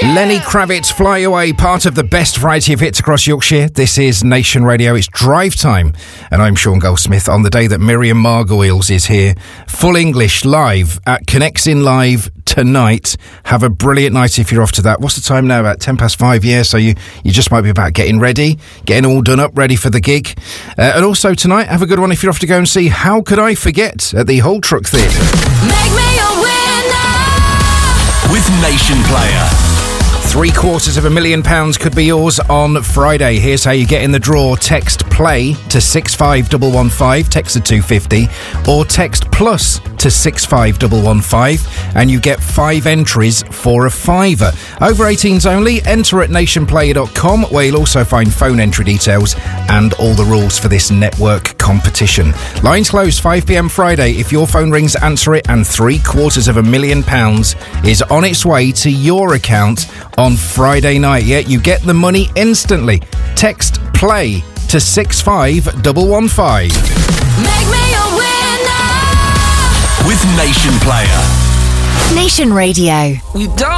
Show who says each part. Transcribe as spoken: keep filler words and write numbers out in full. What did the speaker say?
Speaker 1: Lenny Kravitz, Fly Away, part of the best variety of hits across Yorkshire. This is Nation Radio. It's drive time. And I'm Sean Goldsmith on the day that Miriam Margoyles is here. Full English live at Connects In Live tonight. Have a brilliant night if you're off to that. What's the time now? About ten past five, yeah? So you, you just might be about getting ready, getting all done up, ready for the gig. Uh, and also tonight, have a good one if you're off to go and see How Could I Forget at the Hull Truck Theatre.
Speaker 2: Make me a winner
Speaker 3: with Nation Player.
Speaker 1: Three quarters of a million pounds could be yours on Friday. Here's how you get in the draw. Text PLAY to six five one one five, text to two fifty, or text PLUS to six five one one five, and you get five entries for a fiver. Over eighteens only. Enter at nation player dot com, where you'll also find phone entry details and all the rules for this network competition. Lines closed five p.m. Friday. If your phone rings, answer it, and three quarters of a million pounds is on its way to your account on Friday night. Yeah, you get the money instantly. Text PLAY to six five one one five.
Speaker 2: Make me a winner
Speaker 3: with Nation Player.
Speaker 4: Nation Radio.
Speaker 5: We don't